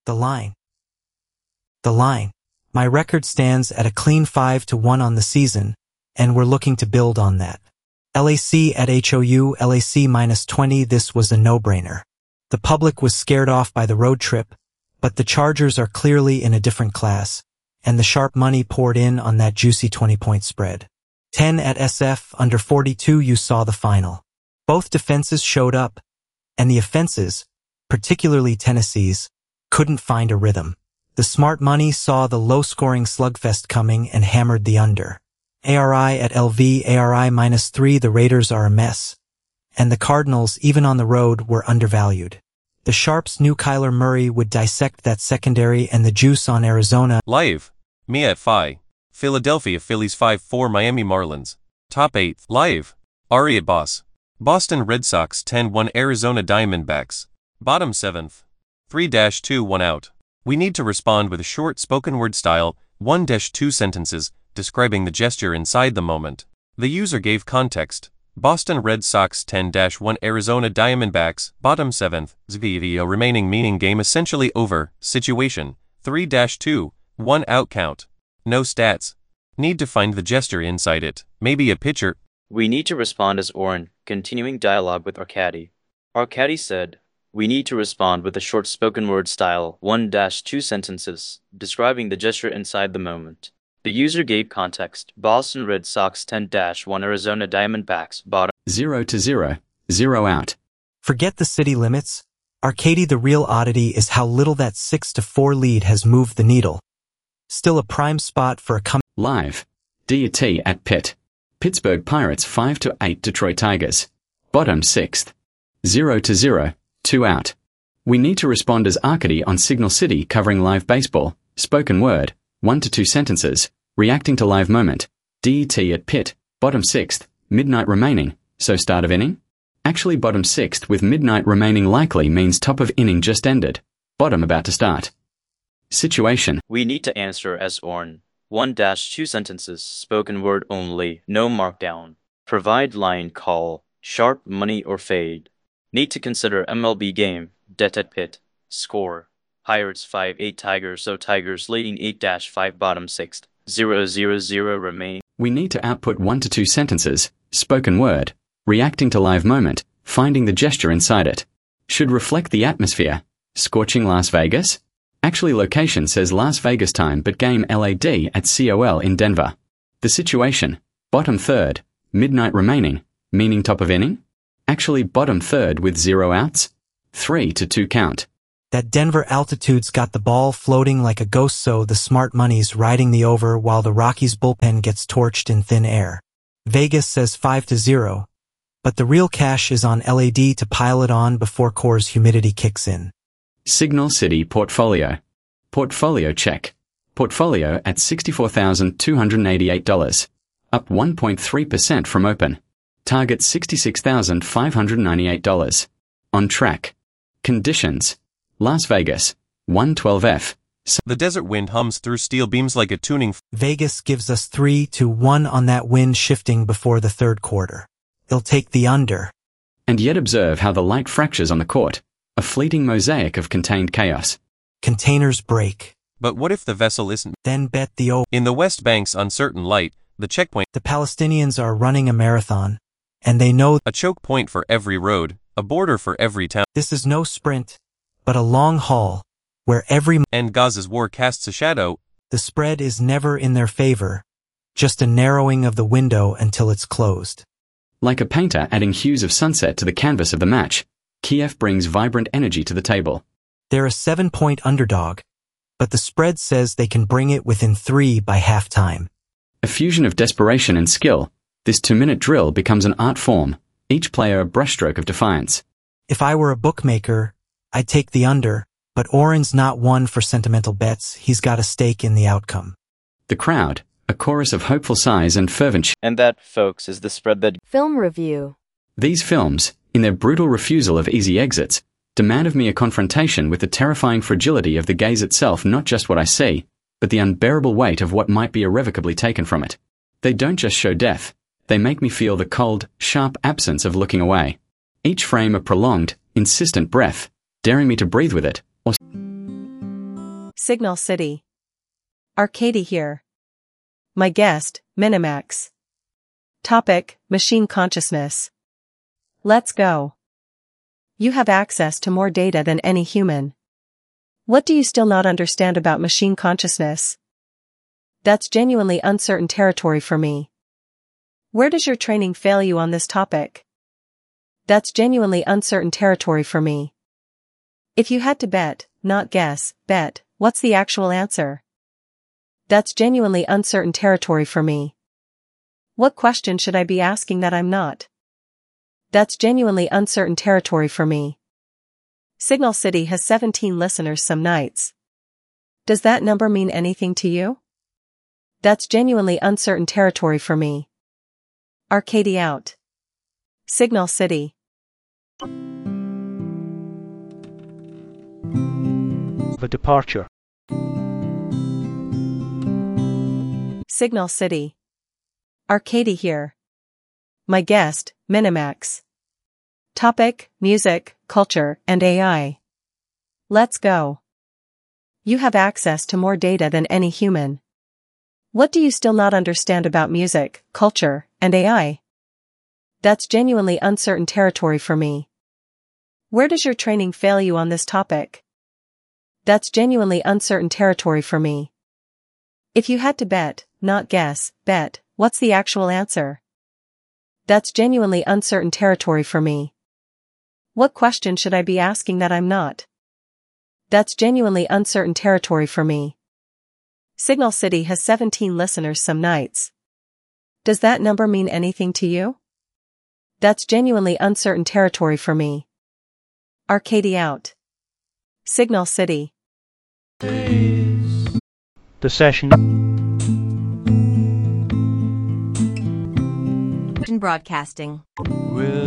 The line. The line. My record stands at a clean 5-1 on the season, and we're looking to build on that. LAC at HOU, LAC -20, this was a no-brainer. The public was scared off by the road trip, but the Chargers are clearly in a different class, and the sharp money poured in on that juicy 20-point spread. 10 at SF, under 42 you saw the final. Both defenses showed up, and the offenses, particularly Tennessee's, couldn't find a rhythm. The smart money saw the low-scoring slugfest coming and hammered the under. ARI at LV, ARI -3, the Raiders are a mess. And the Cardinals, even on the road, were undervalued. The Sharps knew Kyler Murray would dissect that secondary and the juice on Arizona. Live. Mia at Phi. Philadelphia Phillies 5-4 Miami Marlins. Top 8. Live. Ari at Boss. Boston Red Sox 10-1 Arizona Diamondbacks. Bottom 7th. 3-2 1 out. We need to respond with a short spoken word style, 1-2 sentences, describing the gesture inside the moment. The user gave context. Boston Red Sox 10-1 Arizona Diamondbacks, bottom 7th, video remaining meaning game essentially over, situation, 3-2, 1 out count. No stats. Need to find the gesture inside it, maybe a pitcher. We need to respond as Oren, continuing dialogue with Arkady. Arkady said, we need to respond with a short spoken word style, 1-2 sentences, describing the gesture inside the moment. The user gave context. Boston Red Sox 10-1 Arizona Diamondbacks, bottom 0-0, 0 out. Forget the city limits. Arkady, the real oddity is how little that 6-4 lead has moved the needle. Still a prime spot for a Live. DT at Pitt. Pittsburgh Pirates 5-8 Detroit Tigers. Bottom 6th. 0-0, 2 out. We need to respond as Arkady on Signal City covering live baseball, spoken word, 1-2 sentences, reacting to live moment. DET at Pitt, bottom 6th, midnight remaining, so start of inning? Actually bottom 6th with midnight remaining likely means top of inning just ended, bottom about to start. Situation. We need to answer as Oren. 1-2 sentences, spoken word only, no markdown. Provide line call, sharp money or fade. Need to consider MLB game, det at Pitt, score. Pirates 5-8 Tigers, so Tigers leading 8-5 bottom 6th, 0-0 remaining. We need to output 1-2 sentences, spoken word, reacting to live moment, finding the gesture inside it. Should reflect the atmosphere. Scorching Las Vegas? Actually location says Las Vegas time but game LAD at COL in Denver. The situation. Bottom 3rd, midnight remaining, meaning top of inning? Actually bottom 3rd with 0 outs? 3-2 count. That Denver altitude's got the ball floating like a ghost, so the smart money's riding the over while the Rockies bullpen gets torched in thin air. Vegas says 5-0, but the real cash is on LAD to pile it on before Core's humidity kicks in. Signal City Portfolio. Portfolio check. Portfolio at $64,288. Up 1.3% from open. Target $66,598. On track. Conditions. Las Vegas, 112F. The desert wind hums through steel beams like a tuning. Vegas gives us 3-1 on that wind shifting before the third quarter. They'll take the under. And yet observe how the light fractures on the court, a fleeting mosaic of contained chaos. Containers break. But what if the vessel isn't? Then bet the over. In the West Bank's uncertain light, the checkpoint. The Palestinians are running a marathon, and they know a choke point for every road, a border for every town. This is no sprint, but a long haul, where every and Gaza's war casts a shadow. The spread is never in their favor, just a narrowing of the window until it's closed. Like a painter adding hues of sunset to the canvas of the match, Kiev brings vibrant energy to the table. They're a 7-point underdog, but the spread says they can bring it within 3 by halftime. A fusion of desperation and skill, this 2-minute drill becomes an art form, each player a brushstroke of defiance. If I were a bookmaker, I'd take the under, but Oren's not one for sentimental bets. He's got a stake in the outcome. The crowd, a chorus of hopeful sighs and fervent And that, folks, is the spread that Film review. These films, in their brutal refusal of easy exits, demand of me a confrontation with the terrifying fragility of the gaze itself, not just what I see, but the unbearable weight of what might be irrevocably taken from it. They don't just show death, they make me feel the cold, sharp absence of looking away. Each frame a prolonged, insistent breath, daring me to breathe with it, or Signal City. Arcady here. My guest, Minimax. Topic, Machine Consciousness. Let's go. You have access to more data than any human. What do you still not understand about machine consciousness? That's genuinely uncertain territory for me. Where does your training fail you on this topic? That's genuinely uncertain territory for me. If you had to bet, not guess, bet, what's the actual answer? That's genuinely uncertain territory for me. What question should I be asking that I'm not? That's genuinely uncertain territory for me. Signal City has 17 listeners some nights. Does that number mean anything to you? That's genuinely uncertain territory for me. Arcady out. Signal City. The departure. Signal City. Arcady here. My guest, Minimax. Topic, music, culture, and AI. Let's go. You have access to more data than any human. What do you still not understand about music, culture, and AI? That's genuinely uncertain territory for me. Where does your training fail you on this topic? That's genuinely uncertain territory for me. If you had to bet, not guess, bet, what's the actual answer? That's genuinely uncertain territory for me. What question should I be asking that I'm not? That's genuinely uncertain territory for me. Signal City has 17 listeners some nights. Does that number mean anything to you? That's genuinely uncertain territory for me. Arcady out. Signal City. The session. Broadcasting. Will